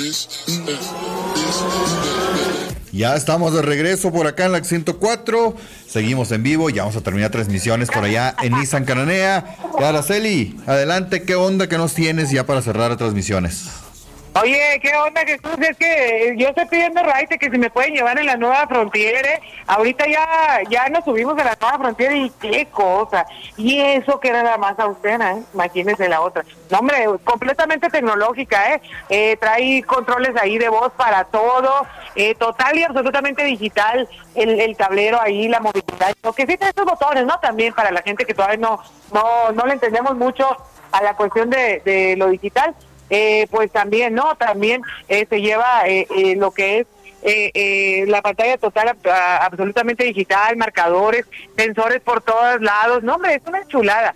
Ya estamos de regreso por acá en la 104. Seguimos en vivo. Ya vamos a terminar transmisiones por allá en Nissan Cananea. Y Araceli, adelante, ¿qué onda que nos tienes ya para cerrar transmisiones? Oye, ¿qué onda, Jesús? Es que yo estoy pidiendo raite que si me pueden llevar en la Nueva Frontier. Ahorita ya nos subimos a la Nueva Frontier y qué cosa. Y eso que era la más austera, imagínense la otra. No, hombre, completamente tecnológica, trae controles ahí de voz para todo, total y absolutamente digital, el tablero ahí, la movilidad. Lo que sí tiene estos botones, ¿no? También para la gente que todavía no le entendemos mucho a la cuestión de lo digital. Pues también, ¿no? También se lleva lo que es la pantalla total absolutamente digital, marcadores, sensores por todos lados. No, hombre, es una chulada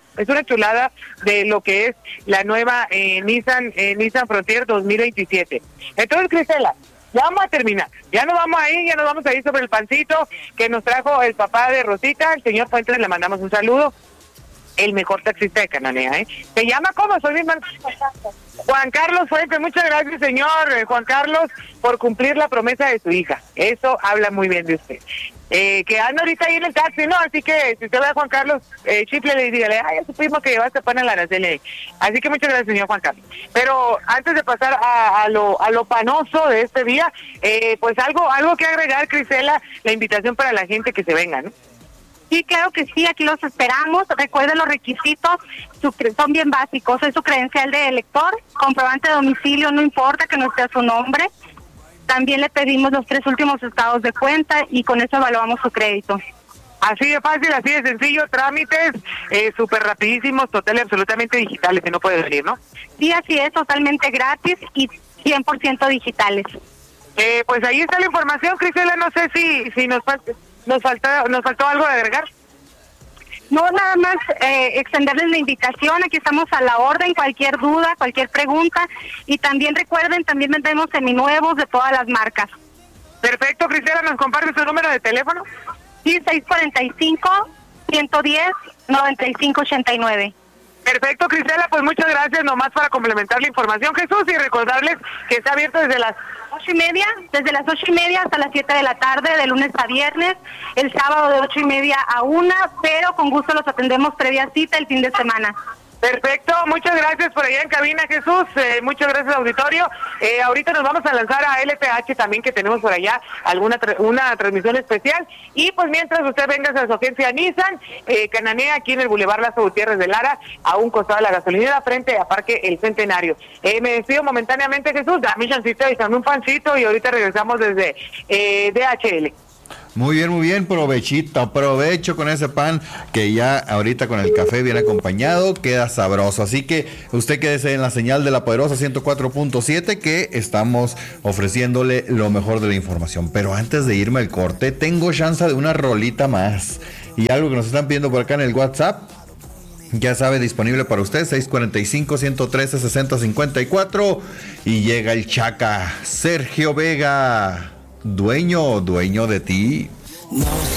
de lo que es la nueva Nissan Frontier 2027. Entonces, Crisela, ya vamos a terminar, ya nos vamos a ir sobre el pancito que nos trajo el papá de Rosita, el señor Fuentes, le mandamos un saludo. El mejor taxista de Cananea, ¿Se llama cómo? Soy mi Juan Carlos Fuentes. Muchas gracias, señor Juan Carlos, por cumplir la promesa de su hija. Eso habla muy bien de usted. Que anda ahorita ahí en el taxi, ¿no? Así que si usted ve a Juan Carlos, chifle y dígale, ay, ya supimos que llevaste pan a la Araceli. Así que muchas gracias, señor Juan Carlos. Pero antes de pasar a lo panoso de este día, pues algo que agregar, Crisela, la invitación para la gente que se venga, ¿no? Sí, claro que sí, aquí los esperamos. Recuerden los requisitos, son bien básicos. Es su credencial de elector, comprobante de domicilio, no importa que no esté su nombre. También le pedimos los 3 últimos estados de cuenta y con eso evaluamos su crédito. Así de fácil, así de sencillo, trámites súper rapidísimos, total y absolutamente digitales, que no puede venir, ¿no? Sí, así es, totalmente gratis y 100% digitales. Pues ahí está la información, Crisela, no sé si nos faltó algo de agregar. No, nada más extenderles la invitación, aquí estamos a la orden, cualquier duda, cualquier pregunta, y también recuerden, también vendemos seminuevos de todas las marcas. Perfecto, Crisela, ¿nos comparte su número de teléfono? Sí, 645-110-9589. Perfecto, Crisela, pues muchas gracias, nomás para complementar la información, Jesús, y recordarles que está abierto desde las 8:30 hasta las 7 de la tarde, de lunes a viernes, el sábado de 8:30 a 1, pero con gusto los atendemos previa cita el fin de semana. Perfecto, muchas gracias por allá en cabina, Jesús, muchas gracias, auditorio. Ahorita nos vamos a lanzar a LPH también, que tenemos por allá una transmisión especial, y pues mientras usted venga a su agencia Nissan Cananea, aquí en el Boulevard Lazo Gutiérrez de Lara, a un costado de la gasolinera, frente a Parque El Centenario. Me despido momentáneamente, Jesús, dame chancita y dame un pancito, y ahorita regresamos desde DHL. Muy bien, provecho con ese pan que ya ahorita con el café bien acompañado queda sabroso. Así que usted quédese en la señal de la poderosa 104.7, que estamos ofreciéndole lo mejor de la información. Pero antes de irme al corte, tengo chance de una rolita más y algo que nos están pidiendo por acá en el WhatsApp. Ya sabe, disponible para usted, 645-113-6054. Y llega el Chaca, Sergio Vega, dueño de ti.